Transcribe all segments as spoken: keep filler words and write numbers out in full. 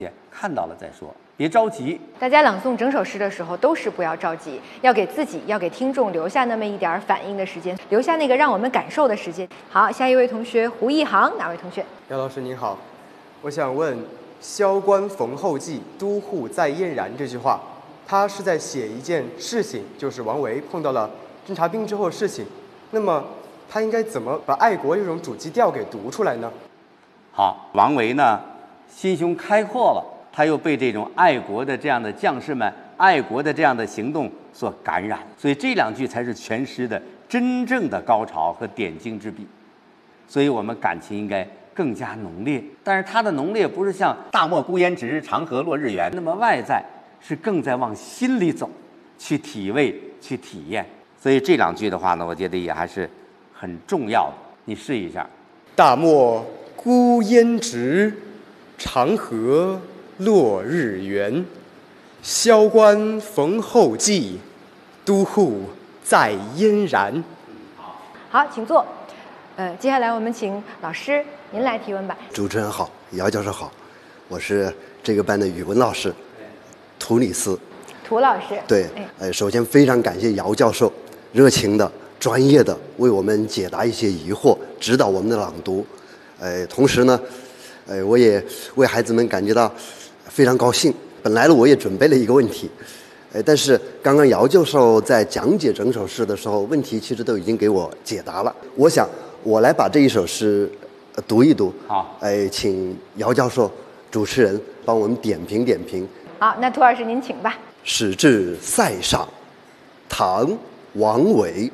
看到了再说，别着急。 大家朗诵整首诗的时候都是不要着急，要给自己、要给听众留下那么一点反应的时间，留下那个让我们感受的时间。好，下一位同学胡一航，哪位同学？ 姚老师您好，我想问“萧关逢候骑，都护在燕然”这句话，它是在写一件事情，就是王维碰到了侦察兵之后的事情。那么他应该怎么把爱国这种主基调给读出来呢？ 好，王维呢心胸开阔了，他又被这种爱国的这样的将士们、爱国的这样的行动所感染，所以这两句才是全诗的真正的高潮和点睛之笔。所以我们感情应该更加浓烈，但是它的浓烈不是像“大漠孤烟直，长河落日圆”那么外在，是更在往心里走，去体味、去体验。所以这两句的话呢，我觉得也还是很重要的。你试一下：“ 大漠孤烟直，长河落日圆。萧关逢候骑，都护在燕然。” 好，请坐。呃，接下来我们请老师您来提问吧。 主持人好，姚教授好，我是这个班的语文老师涂里斯。 涂老师。 对，呃，首先非常感谢姚教授热情的、专业的为我们解答一些疑惑，指导我们的朗读。呃，同时呢，呃，我也为孩子们感觉到非常高兴。本来呢，我也准备了一个问题，呃，但是刚刚姚教授在讲解整首诗的时候，问题其实都已经给我解答了。我想我来把这一首诗、呃、读一读。 好， 呃，请姚教授、主持人帮我们点评点评。 好，那涂老师您请吧。 始至塞上，唐·王维。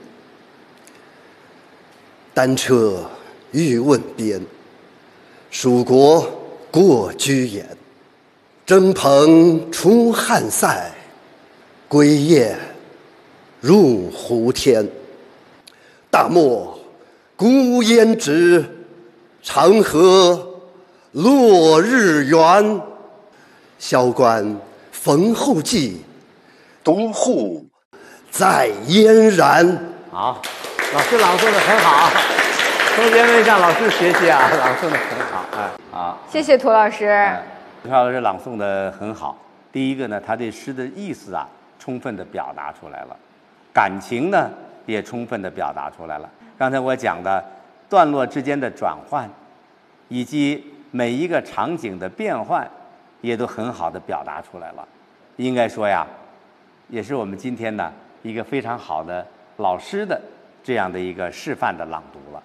单车欲问边，蜀国过居延。征蓬出汉塞，归雁入胡天。大漠孤烟直，长河落日圆。萧关逢候骑，都护在燕然。 好，老师朗诵的很好，同学们向老师学习啊，朗诵的很好。哎，好， 谢谢涂老师。 哎涂老师朗诵的很好。第一个呢，他对诗的意思啊，充分的表达出来了，感情呢也充分的表达出来了。刚才我讲的段落之间的转换，以及每一个场景的变换，也都很好的表达出来了。应该说呀，也是我们今天呢一个非常好的老师的这样的一个示范的朗读了。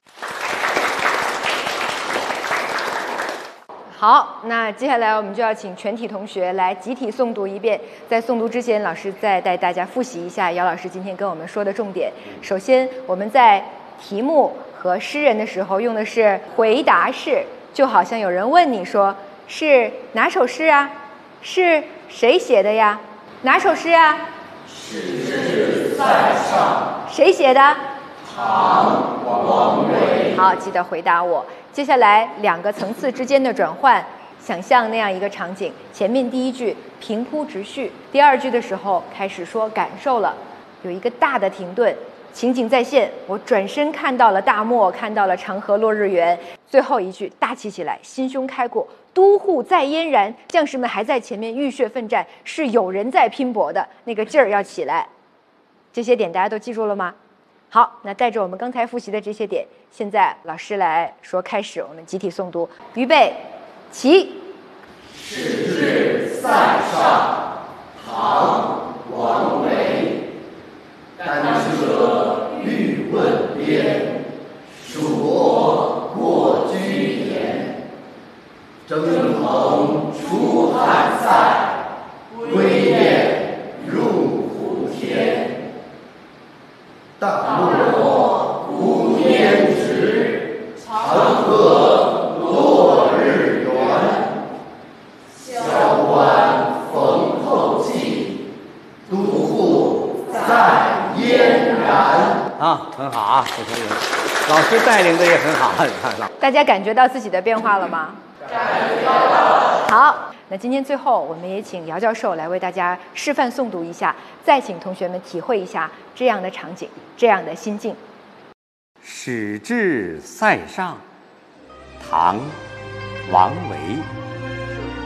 好，那接下来我们就要请全体同学来集体诵读一遍。在诵读之前，老师再带大家复习一下姚老师今天跟我们说的重点。首先，我们在题目和诗人的时候用的是回答式，就好像有人问你说是哪首诗啊？是谁写的呀？哪首诗啊？ 始至塞上。 谁写的？ 唐·王维。 好，记得回答我。接下来两个层次之间的转换，想象那样一个场景：前面第一句平铺直叙，第二句的时候开始说感受了，有一个大的停顿，情景再现。我转身看到了大漠，看到了长河落日圆。最后一句大气起来，心胸开阔，都护在燕然，将士们还在前面浴血奋战，是有人在拼搏的，那个劲儿要起来。这些点大家都记住了吗？好，那带着我们刚才复习的这些点，现在老师来说开始，我们集体诵读，预备，起。 始至塞上，唐·王维。单车欲问边，蜀国过居延。征蓬出汉塞，归雁入胡天。大漠孤烟直，长河落日圆。萧关逢候骑，都护在燕然。 啊，很好啊，这同学们，老师带领的也很好。 大家感觉到自己的变化了吗？ 感觉到了。 好，那今天最后，我们也请姚教授来为大家示范诵读一下，再请同学们体会一下这样的场景，这样的心境。 始至塞上，唐·王维。